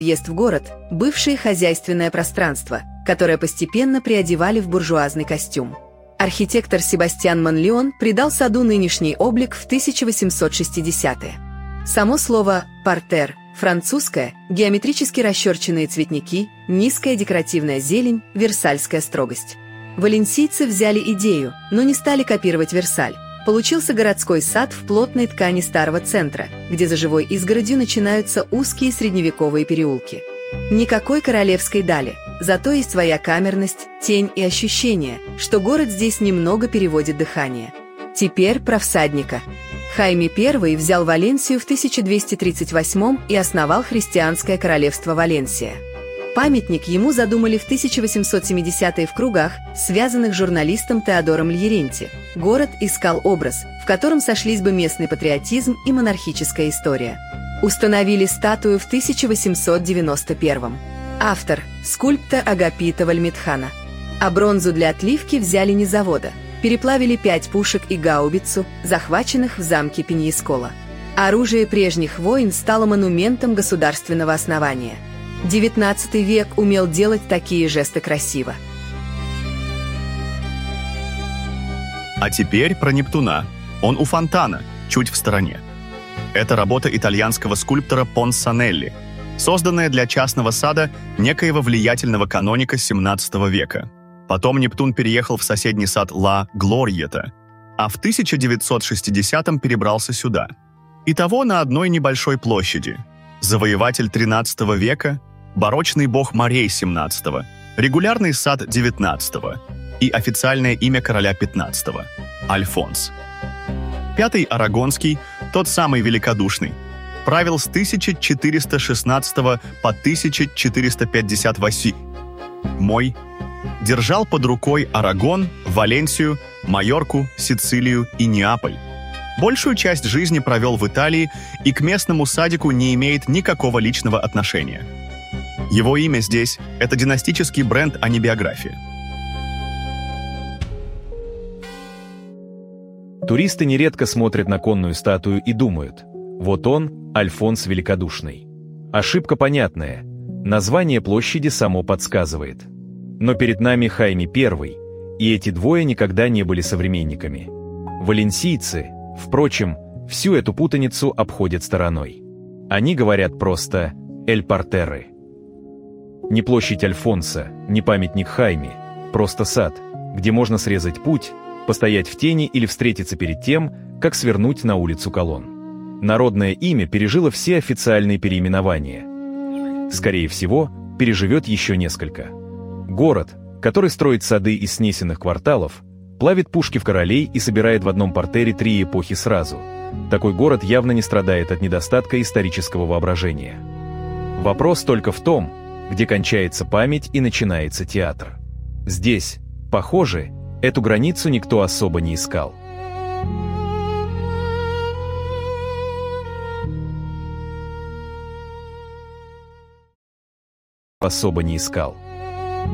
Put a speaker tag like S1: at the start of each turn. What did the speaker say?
S1: въезд в город – бывшее хозяйственное пространство, которое постепенно приодевали в буржуазный костюм. Архитектор Себастьян Монлеон придал саду нынешний облик в 1860-е. Само слово «партер» французское, геометрически расчерченные цветники, низкая декоративная зелень, версальская строгость. Валенсийцы взяли идею, но не стали копировать Версаль. Получился городской сад в плотной ткани старого центра, где за живой изгородью начинаются узкие средневековые переулки. Никакой королевской дали, зато есть своя камерность, тень и ощущение, что город здесь немного переводит дыхание. Теперь про всадника. Хайме I взял Валенсию в 1238 и основал христианское королевство Валенсия. Памятник ему задумали в 1870-е в кругах, связанных с журналистом Теодором Льеренти. Город искал образ, в котором сошлись бы местный патриотизм и монархическая история. Установили статую в 1891. Автор – скульптор Агапита Вальмитхана. А бронзу для отливки взяли не с завода. Переплавили 5 пушек и гаубицу, захваченных в замке Пеньяскола. Оружие прежних войн стало монументом государственного основания. XIX век умел делать такие жесты красиво.
S2: А теперь про Нептуна. Он у фонтана, чуть в стороне. Это работа итальянского скульптора Понсанелли, созданная для частного сада некоего влиятельного каноника XVII века. Потом Нептун переехал в соседний сад Ла Глорьета, а в 1960-м перебрался сюда. Итого на одной небольшой площади. Завоеватель XIII века, барочный бог морей XVII, регулярный сад XIX и официальное имя короля XV – Альфонс. Пятый Арагонский, тот самый великодушный, правил с 1416 по 1458. Мой держал под рукой Арагон, Валенсию, Майорку, Сицилию и Неаполь. Большую часть жизни провел в Италии и к местному садику не имеет никакого личного отношения. Его имя здесь – это династический бренд, а не биография.
S3: Туристы нередко смотрят на конную статую и думают: вот он, Альфонс Великодушный. Ошибка понятная. Название площади само подсказывает. Но перед нами Хайме I, и эти двое никогда не были современниками. Валенсийцы, впрочем, всю эту путаницу обходят стороной. Они говорят просто «Эль Партерре». Не площадь Альфонса, не памятник Хайме, просто сад, где можно срезать путь, постоять в тени или встретиться перед тем, как свернуть на улицу Колонн. Народное имя пережило все официальные переименования. Скорее всего, переживет еще несколько. Город, который строит сады из снесенных кварталов, плавит пушки в королей и собирает в одном партере 3 эпохи сразу. Такой город явно не страдает от недостатка исторического воображения. Вопрос только в том, где кончается память и начинается театр. Здесь, похоже, эту границу никто особо не искал. Особо не искал.